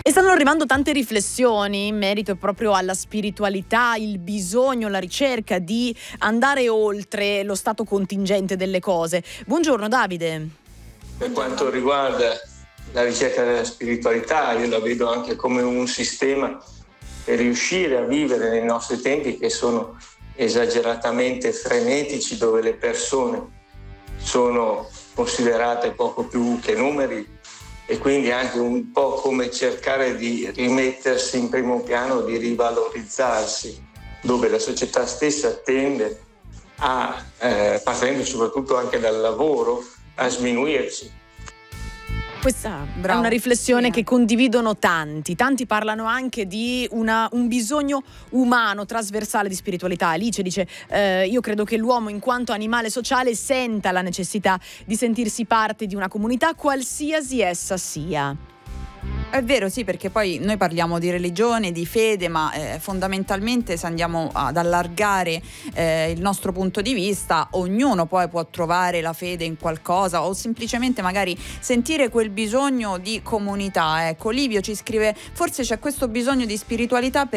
E stanno arrivando tante riflessioni in merito proprio alla spiritualità, il bisogno, la ricerca di andare oltre lo stato contingente delle cose. Buongiorno Davide. Per quanto riguarda la ricerca della spiritualità, io la vedo anche come un sistema per riuscire a vivere nei nostri tempi che sono esageratamente frenetici, dove le persone sono considerate poco più che numeri, e quindi anche un po' come cercare di rimettersi in primo piano, di rivalorizzarsi, dove la società stessa tende a, partendo soprattutto anche dal lavoro, a sminuirci. Questa è una riflessione che condividono tanti parlano anche di un bisogno umano trasversale di spiritualità. Alice dice io credo che l'uomo in quanto animale sociale senta la necessità di sentirsi parte di una comunità qualsiasi essa sia. È vero, sì, perché poi noi parliamo di religione, di fede, ma fondamentalmente se andiamo ad allargare il nostro punto di vista, ognuno poi può trovare la fede in qualcosa o semplicemente magari sentire quel bisogno di comunità. Ecco, Livio ci scrive: forse c'è questo bisogno di spiritualità